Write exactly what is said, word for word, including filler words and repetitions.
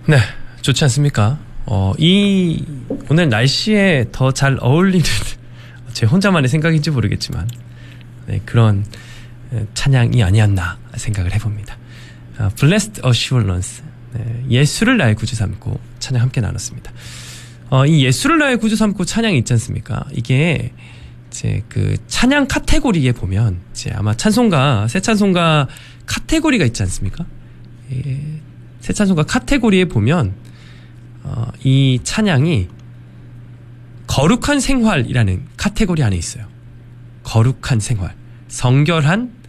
네, 좋지 않습니까? 어, 이 오늘 날씨에 더 잘 어울리는 제 혼자만의 생각인지 모르겠지만 네, 그런 찬양이 아니었나 생각을 해봅니다. 아, Blessed Assurance, 네, 예수를 나의 구주 삼고 찬양 함께 나눴습니다. 어, 이 예수를 나의 구주 삼고 찬양이 있지 않습니까? 이게 이제 그 찬양 카테고리에 보면 이제 아마 찬송가, 새 찬송가 카테고리가 있지 않습니까? 예, 새 찬송가 카테고리에 보면 어, 이 찬양이 거룩한 생활이라는 카테고리 안에 있어요. 거룩한 생활, 성결한